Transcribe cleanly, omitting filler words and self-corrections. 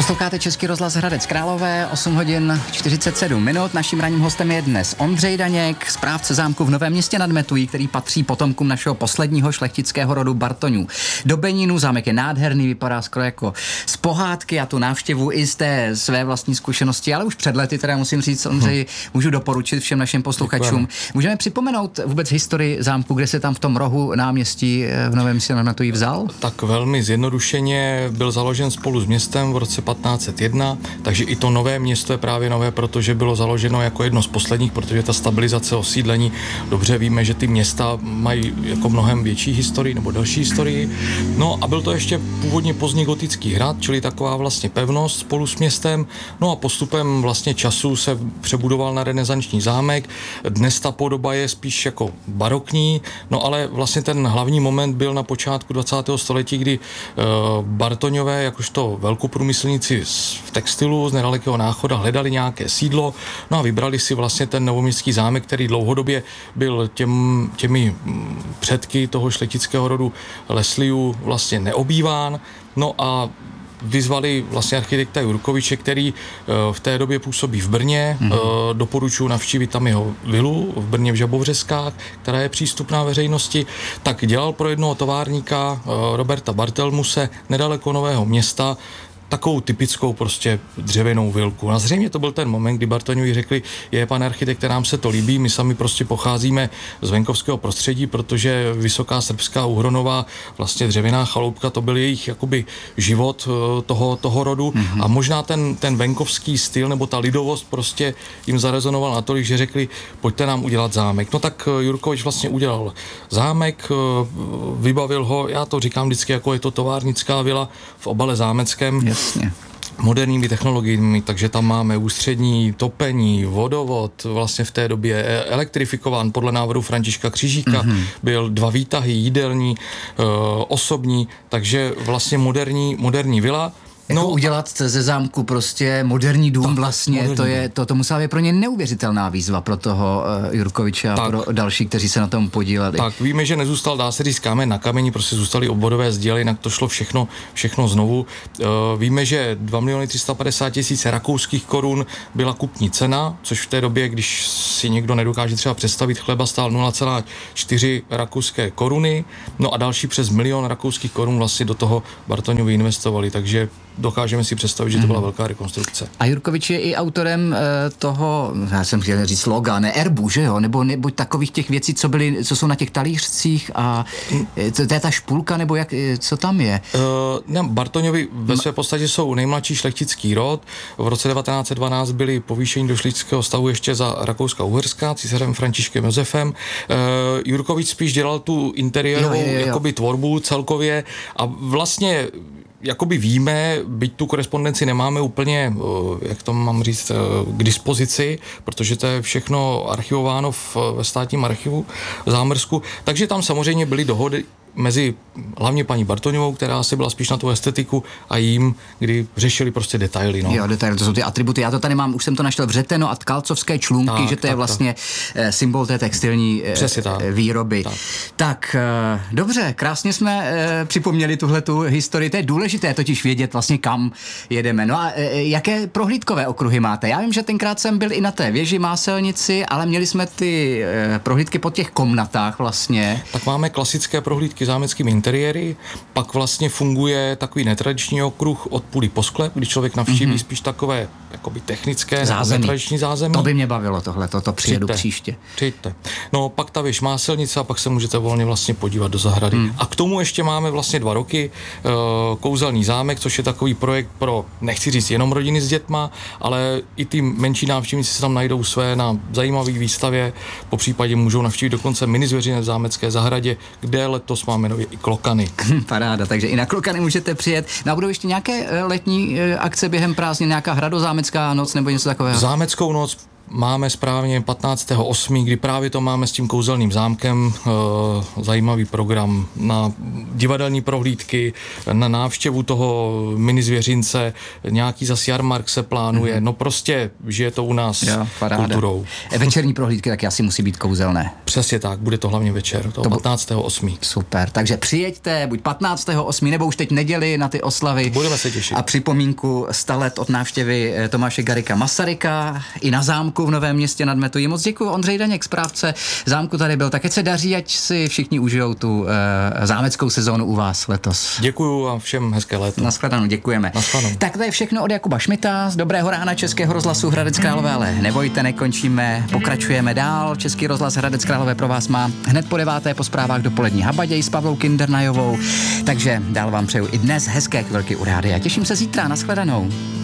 Posloucháte Český rozhlas Hradec Králové, 8 hodin 47 minut. Naším ranním hostem je dnes Ondřej Daněk, správce zámku v Novém Městě nad Metují, který patří potomkům našeho posledního šlechtického rodu Bartoňů. Do Benínu zámek je nádherný, vypadá skoro jako z pohádky a tu návštěvu i z té své vlastní zkušenosti, ale už před lety, teda musím říct, Ondřej, můžu doporučit všem našim posluchačům. Můžeme připomenout vůbec historii zámku, kde se tam v tom rohu náměstí v Novém Městě nad Metují vzal? Tak velmi zjednodušeně byl založen spolu s městem v roce 1501, takže i to Nové Město je právě nové, protože bylo založeno jako jedno z posledních, protože ta stabilizace osídlení, dobře víme, že ty města mají jako mnohem větší historii nebo delší historii. No a byl to ještě původně pozdní gotický hrad, čili taková vlastně pevnost spolu s městem. No a postupem vlastně času se přebudoval na renesanční zámek. Dnes ta podoba je spíš jako barokní, no ale vlastně ten hlavní moment byl na počátku 20. století, kdy Bartoňové, jakožto velkoprůmyslníci v textilu z nedalekého Náchoda hledali nějaké sídlo, no a vybrali si vlastně ten novoměstský zámek, který dlouhodobě byl těmi předky toho šlechtického rodu Lesliů vlastně neobýván. No a vyzvali vlastně architekta Jurkoviče, který v té době působí v Brně. Doporučuji navštívit tam jeho vilu v Brně v Žabovřeskách, která je přístupná veřejnosti. Tak dělal pro jednoho továrníka Roberta Bartelmuse nedaleko Nového Města takovou typickou prostě dřevěnou vilku. A zřejmě to byl ten moment, kdy Bartoňovi řekli, pane architekte, nám se to líbí, my sami prostě pocházíme z venkovského prostředí, protože Vysoká Srbská Uhronová vlastně dřevěná chaloupka, to byl jejich jakoby život toho rodu a možná ten venkovský styl nebo ta lidovost prostě jim zarezonoval natolik, že řekli, pojďte nám udělat zámek. No tak Jurkovič vlastně udělal zámek, vybavil ho, já to říkám vždycky, jako je to továrnická vila v obale zámeckém. Jasně. Moderními technologiemi, takže tam máme ústřední topení, vodovod, vlastně v té době elektrifikován podle návrhu Františka Křižíka, byl 2 výtahy, jídelní, osobní, takže vlastně moderní vila. No, udělat ze zámku prostě moderní dům, tak, vlastně, moderní. To musela být pro ně neuvěřitelná výzva pro toho Jurkoviče a pro další, kteří se na tom podíleli. Tak, víme, že nezůstal, dá se říct, kámen na kameni, prostě zůstaly obvodové zdi, jinak to šlo všechno znovu. Víme, že 2 350 000 rakouských korun byla kupní cena, což v té době, když si někdo nedokáže třeba představit, chleba stál 0,4 rakouské koruny, no a další přes 1 000 000 rakouských korun vlastně do toho Bartoňovi investovali, takže dokážeme si představit, že to byla velká rekonstrukce. A Jurkovič je i autorem toho, já jsem chtěl říct sloga, ne erbu, že jo? Nebo takových těch věcí, co jsou na těch talířcích a to je ta špulka, nebo co tam je? Bartoňovi ve své podstatě jsou nejmladší šlechtický rod. V roce 1912 byli povýšeni do šlechtického stavu ještě za Rakouska-Uherská císařem Františkem Josefem. Jurkovič spíš dělal tu interiérovou jakoby tvorbu celkově a vlastně jakoby víme, byť tu korespondenci nemáme úplně, jak to mám říct, k dispozici, protože to je všechno archivováno ve státním archivu v Zámrsku, takže tam samozřejmě byly dohody mezi hlavně paní Bartoňovou, která si byla spíš na tu estetiku a jím, kdy řešili prostě detaily. No. Jo, detaily, to jsou ty atributy. Já to tady mám, už jsem to našel vřeteno a tkalcovské člunky, že to je vlastně symbol té textilní výroby. Tak, dobře, krásně jsme připomněli tuhletu historii. To je důležité totiž vědět vlastně, kam jedeme. No a jaké prohlídkové okruhy máte? Já vím, že tenkrát jsem byl i na té věži Máselnici, ale měli jsme ty prohlídky po těch komnatách vlastně. Tak máme klasické prohlídky zámeckými interiéry, pak vlastně funguje takový netradiční okruh od půdy po sklep, kdy člověk navštíví spíš takové jakoby technické netradiční zázemí. To by mě bavilo to přijedu příště. Přijďte. No pak ta věž Máselnice a pak se můžete volně vlastně podívat do zahrady. A k tomu ještě máme vlastně 2 roky Kouzelný zámek, což je takový projekt pro, nechci říct jenom rodiny s dětma, ale i ty menší návštěvníci se tam najdou své na zajímavé výstavě, popřípadě můžou navštívit dokonce mini zvěřiny v zámecké zahradě, kde letos máme nově i klokany. Paráda, takže i na klokany můžete přijet. No a budou ještě nějaké letní akce během prázdnin, nějaká hradozámecká noc nebo něco takového? Zámeckou noc Máme správně 15.8., kdy právě to máme s tím kouzelným zámkem, zajímavý program na divadelní prohlídky, na návštěvu toho mini zvěřince, nějaký zas jarmark se plánuje, no prostě žije to u nás kulturou. Večerní prohlídky taky asi musí být kouzelné. Přesně tak, bude to hlavně večer, to 15.8. Super, takže přijeďte buď 15.8. nebo už teď neděli na ty oslavy. Budeme se těšit. A připomínku 100 let od návštěvy Tomáše Garrigua Masaryka i na zámku v Novém Městě nad Metují. Moc děkuji. Ondřej Daněk, správce zámku, tady byl. Tak ať se daří, ať si všichni užijou tu zámeckou sezónu u vás letos. Děkuju a všem hezké léto. Naschledanou, děkujeme. Naschledanou. Tak to je všechno od Jakuba Šmita z Dobrého rána Českého rozhlasu Hradec Králové, ale nebojte, nekončíme, pokračujeme dál. Český rozhlas Hradec Králové pro vás má hned po 9. po zprávách dopolední Habaděj s Pavlou Kindernajovou. Takže dál vám přeju i dnes hezké chvilky u rádia. Těším se zítra, naschledanou.